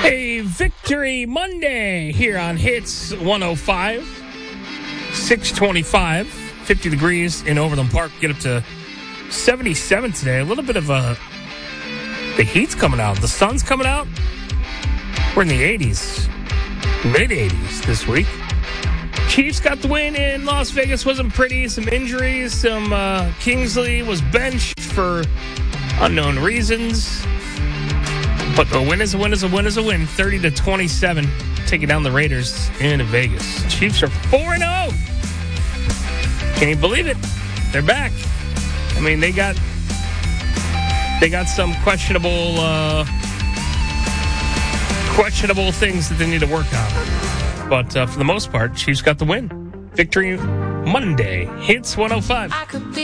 A Victory Monday here on Hits 105. 625, 50 degrees in Overland Park. Get up to 77 today. A little bit of the heat's coming out. The sun's coming out. We're in the 80s, mid-80s this week. Chiefs got the win in Las Vegas. Wasn't pretty. Some injuries. Some Kingsley was benched for unknown reasons. But a win is a win is a win is a win. 30-27, taking down the Raiders in Vegas. Chiefs are 4-0. Can you believe it? They're back. I mean, they got some questionable things that they need to work on. But for the most part, Chiefs got the win. Victory Monday. Hits 105.